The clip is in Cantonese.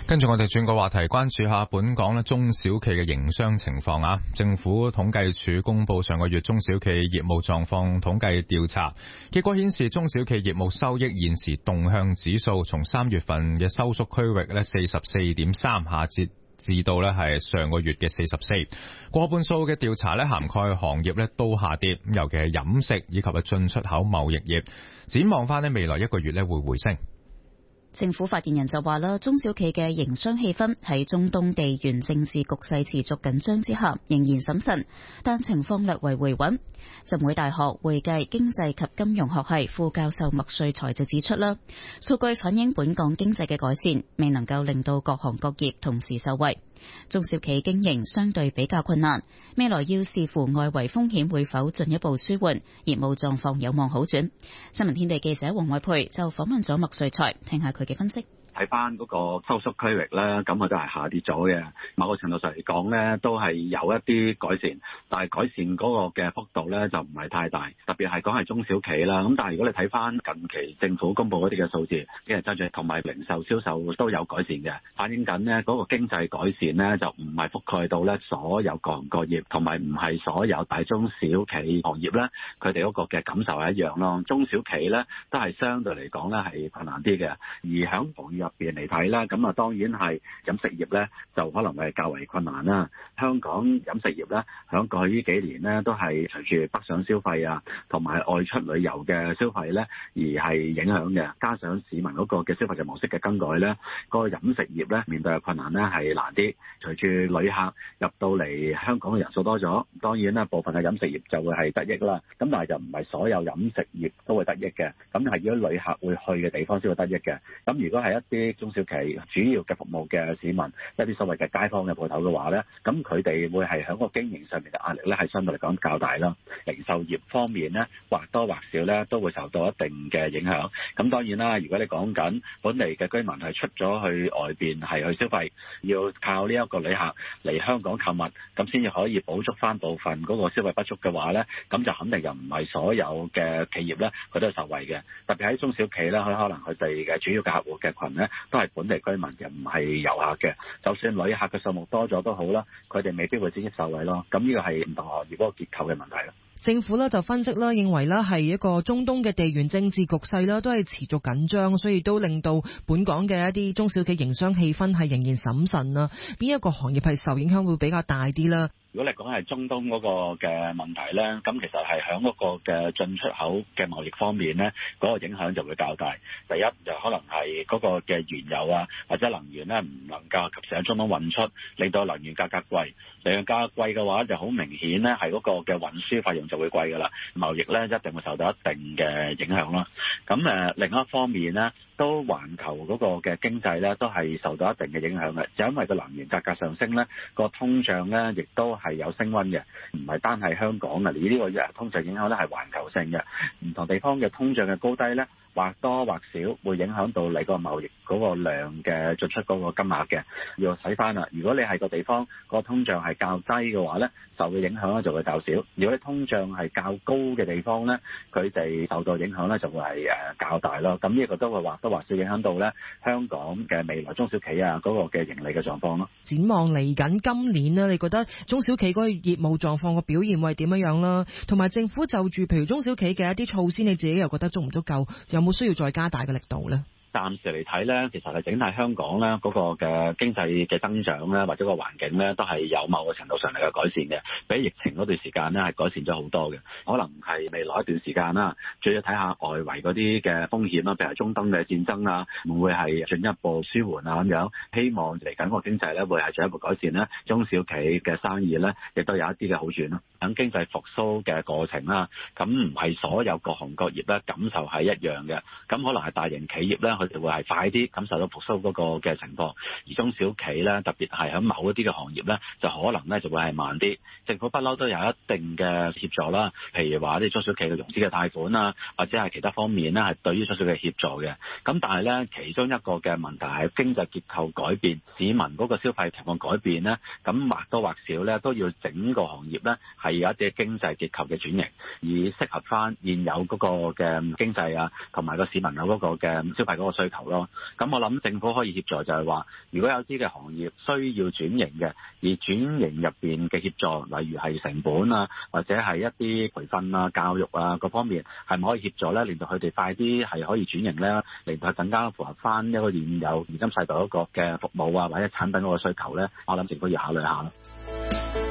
跟住我哋轉個話題，關注下本港中小企嘅營商情況啊。政府統計處公布上個月中小企業務狀況統計調查結果顯示，中小企業務收益現時動向指數從3月份嘅收縮區域咧44.3下跌至到咧係上個月嘅44，過半數嘅調查咧涵蓋行業咧都下跌，尤其係飲食以及進出口貿易業。展望翻咧未來一個月咧會回升。 政府發言人就話啦，中小企嘅營商氣氛喺中東地緣政治局勢持續緊張之下，仍然審慎，但情況略為回穩。浸會大學會計經濟及金融學系副教授麥瑞才就指出啦，數據反映本港經濟嘅改善，未能夠令到各行各業同時受惠。中小企經營相對比較困難，未來要視乎外圍風險會否進一步舒緩，業務狀況有望好轉。新聞天地記者黃偉培就訪問咗麥瑞才，聽下佢嘅分析。 睇翻嗰個收縮區域咧，咁佢都係下跌咗嘅。某個程度上嚟講咧，都係有一啲改善，但係改善嗰個嘅幅度咧就唔係太大。特別係講係中小企啦。咁但係如果你睇翻近期政府公布嗰啲嘅數字，經濟增長同埋零售銷售都有改善嘅，反映緊呢嗰個經濟改善咧就唔係覆蓋到咧所有各行各業，同埋唔係所有大中小企行業咧，佢哋嗰個嘅感受係一樣咯。中小企咧都係相對嚟講咧係困難啲嘅，而響行業入邊嚟睇啦，咁啊當然係飲食業咧就可能係較為困難啦。香港飲食業咧響過去呢幾年咧都係隨住北上消費啊，同埋外出旅遊嘅消費咧而係影響嘅，加上市民嗰個嘅消費嘅模式嘅更改咧，嗰個飲食業咧面對嘅困難咧係難啲。隨住旅客入到嚟香港嘅人數多咗，當然啦部分嘅飲食業就會係得益啦。咁但係就唔係所有飲食業都會得益嘅，咁係如果旅客會去嘅地方先會得益嘅。咁如果係一啲中小企主要嘅服務嘅市民，一啲所謂嘅街坊嘅鋪頭嘅話咧，咁佢哋會係喺個經營上面嘅壓力咧，係相對嚟講較大啦。零售業方面咧，或多或少咧都會受到一定嘅影響。咁當然啦，如果你講緊本地嘅居民係出咗去外邊係去消費，要靠呢一個旅客嚟香港購物，咁先至可以補足翻部分嗰個消費不足嘅話咧，咁就肯定又唔係所有嘅企業咧佢都係受惠嘅。特別喺中小企咧，佢可能佢哋嘅主要嘅客戶嘅群咧都係本地居民嘅，唔係遊客嘅。就算旅客嘅數目多咗都好啦，佢哋未必會直接受惠咯。咁呢個係唔同行業嗰個結構嘅問題咯。 政府咧就分析啦，認為咧係一個中東嘅地緣政治局勢啦，都係持續緊張，所以都令到本港嘅一啲中小企營商氣氛係仍然審慎啦。邊一個行業係受影響會比較大啲啦？ 如果你講係中東嗰個嘅問題咧，咁其實係響嗰個嘅進出口嘅貿易方面咧，嗰個影響就會較大。第一就可能係嗰個嘅原油啊或者能源咧唔能夠及時喺中東運出，令到能源價格貴。能源價格貴嘅話，就好明顯咧係嗰個嘅運輸費用就會貴㗎啦。貿易咧一定會受到一定嘅影響啦。咁另一方面咧，都環球嗰個嘅經濟咧都係受到一定嘅影響嘅，就因為個能源價格上升咧，個通脹咧亦都係有升溫嘅，唔係單係香港嘅，而呢個通脹影響咧係環球性嘅，唔同地方嘅通脹嘅高低咧，或多或少會影響到你個貿易嗰個量嘅進出嗰個金額嘅，要睇翻啦。如果你係個地方個通脹係較低嘅話咧，受嘅影響咧就會較少；如果你通脹係較高嘅地方咧，佢哋受到影響咧就會係較大咯。咁呢個都會或多或少影響到咧香港嘅未來中小企啊嗰個嘅盈利嘅狀況咯。 展望嚟緊今年咧，你覺得中小企嗰個業務狀況個表現會係點樣啦？同埋政府就住譬如中小企嘅一啲措施，你自己又覺得足唔足夠？有冇需要再加大嘅力度咧？ 暫時嚟睇咧，其實係整體香港咧嗰個嘅經濟嘅增長咧，或者個環境咧，都係有某個程度上嚟嘅改善嘅，比疫情嗰段時間咧係改善咗好多嘅。可能係未來一段時間啦，最要睇下外圍嗰啲嘅風險啦，譬如中東嘅戰爭啊，會唔會係進一步舒緩啊咁樣？希望嚟緊個經濟咧會係進一步改善啦，中小企嘅生意咧亦都有一啲嘅好轉啦。喺經濟復甦嘅過程啦，咁唔係所有各行各業咧感受係一樣嘅，咁可能係大型企業咧佢哋會係快啲感受到復甦嗰個嘅情況，而中小企咧特別係喺某一啲嘅行業咧就可能咧就會係慢啲。政府不嬲都有一定嘅協助啦，譬如話啲中小企嘅融資嘅貸款啊，或者係其他方面咧係對於中小企協助嘅。咁但係咧其中一個嘅問題係經濟結構改變，市民嗰個消費情況改變咧，咁或多或少咧都要整個行業咧係有一啲經濟結構嘅轉型，以適合翻現有嗰個嘅經濟啊，同埋個市民有嗰個嘅消費嗰個嗰個需求咯。咁我諗政府可以協助就係話，如果有啲嘅行業需要轉型嘅，而轉型入邊嘅協助，例如係成本啊，或者係一啲培訓啊、教育啊各方面，係咪可以協助咧，令到佢哋快啲係可以轉型咧，令到更加符合翻一個現有現今世代嗰個嘅服務啊或者產品嗰個需求咧？我諗政府要考慮下咯。